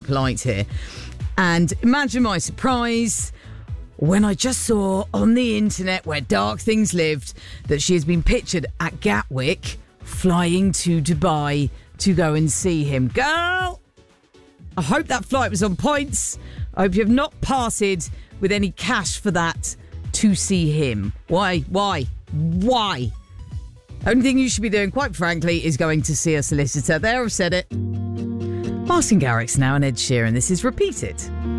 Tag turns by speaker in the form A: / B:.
A: polite here. And imagine my surprise when I just saw on the internet where dark things lived that she has been pictured at Gatwick flying to Dubai to go and see him. Girl, I hope that flight was on points. I hope you have not parted with any cash for that to see him. Why? Only thing you should be doing, quite frankly, is going to see a solicitor. There, I've said it. Martin Garrix now and Ed Sheeran. This is Repeat It.